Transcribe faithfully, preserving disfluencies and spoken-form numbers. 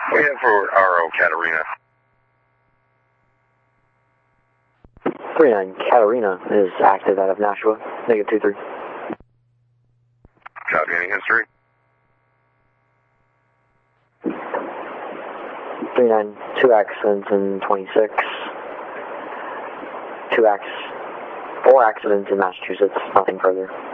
We have for R O Katarina. three nine, Katarina is active out of Nashua, negative two three. Copy, any history? three nine, two accidents in twenty-six. Two accidents, four accidents in Massachusetts, nothing further.